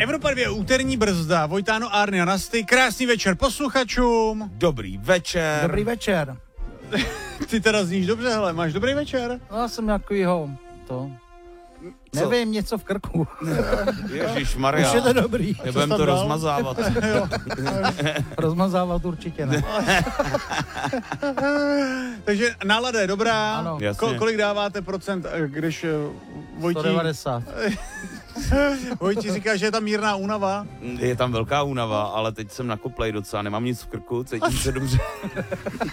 Evropa 2, úterní brzda, Vojtáno, Árny a Nasty, krásný večer posluchačům. Dobrý večer. Dobrý večer. Ty teda zníš dobře, hele, máš dobrý večer? No, já jsem nějakýho, nevím, něco v krku. Ježišmarja. Už je to dobrý. Nebudem to rozmazávat. Rozmazávat určitě ne. Takže nálada je dobrá. Ano. Kolik dáváte procent, když Vojtí... 190. Vojtí říká, že je tam mírná únava. Je tam velká únava, ale teď jsem na koplej docela, nemám nic v krku, cítím se dobře.